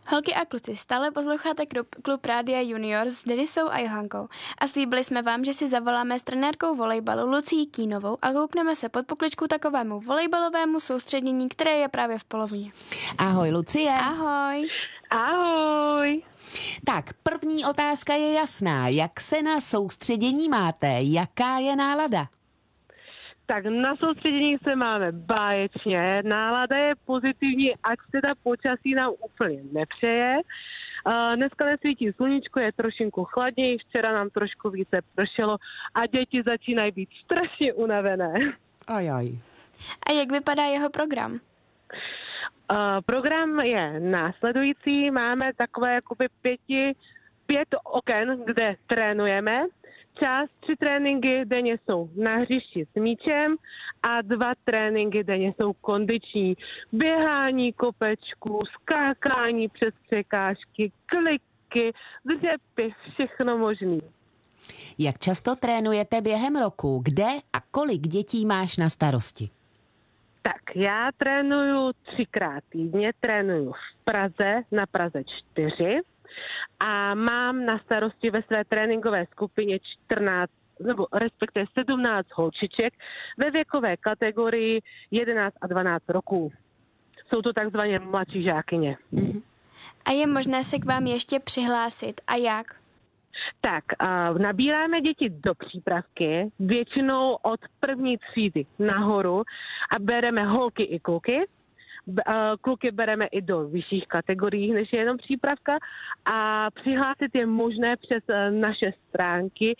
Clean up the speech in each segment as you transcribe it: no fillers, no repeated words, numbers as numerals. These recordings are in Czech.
Holky a kluci, stále posloucháte klub Rádia Junior s Denisou a Johankou a slíbili jsme vám, že si zavoláme s trenérkou volejbalu Lucií Kínovou a koukneme se pod pokličku takovému volejbalovému soustředění, které je právě v polovině. Ahoj, Lucie. Ahoj. Ahoj. Tak, první otázka je jasná. Jak se na soustředění máte? Jaká je nálada? Tak na soustředění se máme báječně, nálada je pozitivní, ať teda počasí nám úplně nepřeje. Dneska nesvítí sluníčko, je trošinku chladněji, včera nám trošku více pršelo a děti začínají být strašně unavené. Ajaj. A jak vypadá jeho program? Program je následující, máme takové jakoby pět oken, kde trénujeme. Část 3 tréninky denně jsou na hřišti s míčem a 2 tréninky denně jsou kondiční. Běhání kopečků, skákání přes překážky, kliky, dřepy, všechno možný. Jak často trénujete během roku? Kde a kolik dětí máš na starosti? Tak, já trénuju 3krát týdně, trénuju v Praze, na Praze 4 a mám na starosti ve své tréninkové skupině 14, nebo respektive 17 holčiček ve věkové kategorii 11 a 12 roků. Jsou to takzvané mladší žákyně. A je možné se k vám ještě přihlásit a jak? Tak, nabíráme děti do přípravky, většinou od první třídy nahoru a bereme holky i kluky. Kluky bereme i do vyšších kategorií, než je jenom přípravka a přihlásit je možné přes naše stránky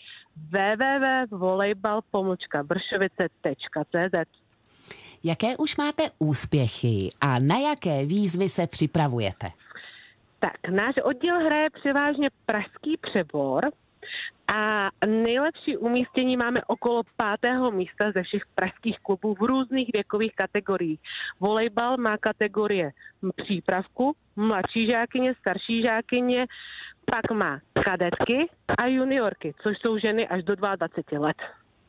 www.volejbal-bršovice.cz. Jaké už máte úspěchy a na jaké výzvy se připravujete? Tak, náš oddíl hraje převážně pražský přebor a nejlepší umístění máme okolo 5. místa ze všech pražských klubů v různých věkových kategoriích. Volejbal má kategorie přípravku, mladší žákyně, starší žákyně, pak má kadetky a juniorky, což jsou ženy až do 22 let.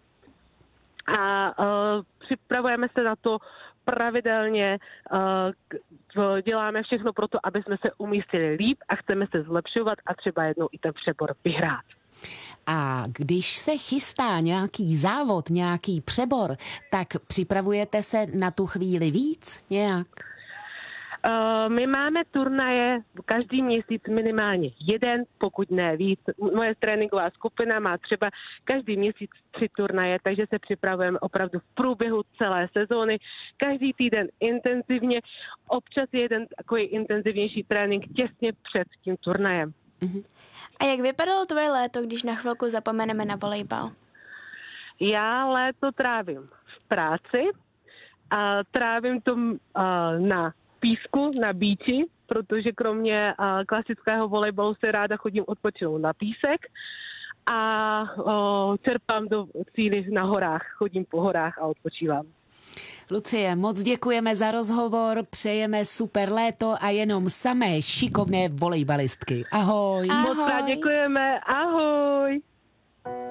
A připravujeme se na to pravidelně, děláme všechno pro to, aby jsme se umístili líp a chceme se zlepšovat a třeba jednou i ten přebor vyhrát. A když se chystá nějaký závod, nějaký přebor, tak připravujete se na tu chvíli víc nějak? My máme turnaje každý měsíc minimálně jeden, pokud ne víc. Moje tréninková skupina má třeba každý měsíc 3 turnaje, takže se připravujeme opravdu v průběhu celé sezóny. Každý týden intenzivně, občas je jeden takový intenzivnější trénink těsně před tím turnajem. A jak vypadalo tvoje léto, když na chvilku zapomeneme na volejbal? Já léto trávím v práci a trávím to na písku, na bíči, protože kromě klasického volejbalu se ráda chodím odpočinout na písek a čerpám do síly na horách, chodím po horách a odpočívám. Lucie, moc děkujeme za rozhovor, přejeme super léto a jenom samé šikovné volejbalistky. Ahoj. Ahoj. Moc krát děkujeme, ahoj.